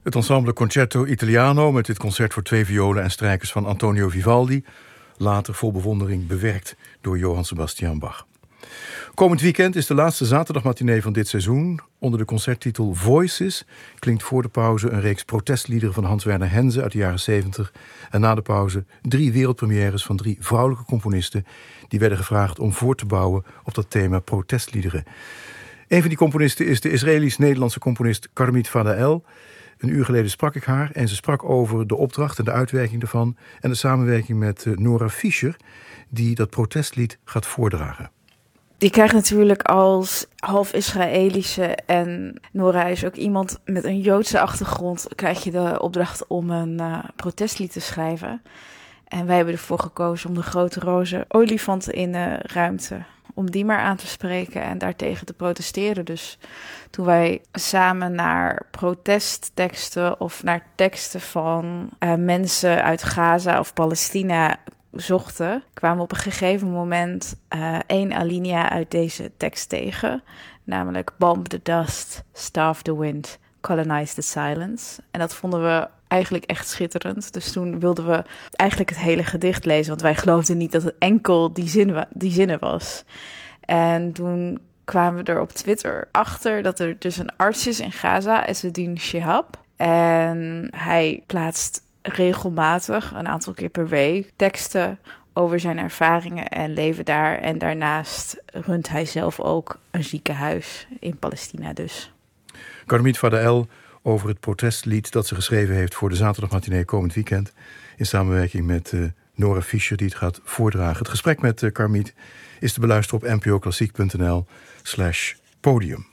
Het ensemble Concerto Italiano met dit concert voor 2 violen en strijkers van Antonio Vivaldi, later vol bewondering bewerkt door Johann Sebastian Bach. Komend weekend is de laatste zaterdagmatinee van dit seizoen. Onder de concerttitel Voices klinkt voor de pauze een reeks protestliederen van Hans Werner Henze uit de jaren 70. En na de pauze 3 wereldpremières van 3 vrouwelijke componisten die werden gevraagd om voort te bouwen op dat thema protestliederen. Een van die componisten is de Israëlisch-Nederlandse componist Karmit Fadael. Een uur geleden sprak ik haar en ze sprak over de opdracht en de uitwerking daarvan en de samenwerking met Nora Fischer, die dat protestlied gaat voordragen. Je krijgt natuurlijk als half Israëlische en Nora is ook iemand met een Joodse achtergrond, krijg je de opdracht om een protestlied te schrijven. En wij hebben ervoor gekozen om de grote roze olifant in de ruimte, om die maar aan te spreken en daartegen te protesteren. Dus toen wij samen naar protestteksten of naar teksten van mensen uit Gaza of Palestina zochten, kwamen we op een gegeven moment 1 alinea uit deze tekst tegen. Namelijk bomb the dust, starve the wind, colonize the silence. En dat vonden we eigenlijk echt schitterend. Dus toen wilden we eigenlijk het hele gedicht lezen, want wij geloofden niet dat het enkel die zinnen was. En toen kwamen we er op Twitter achter dat er dus een arts is in Gaza, Ezzeddin Shihab. En hij plaatst regelmatig, een aantal keer per week, teksten over zijn ervaringen en leven daar. En daarnaast runt hij zelf ook een ziekenhuis in Palestina dus. Karmit Fadael over het protestlied dat ze geschreven heeft voor de zaterdagmatinee komend weekend, in samenwerking met Nora Fischer die het gaat voordragen. Het gesprek met Karmit is te beluisteren op npoklassiek.nl/podium.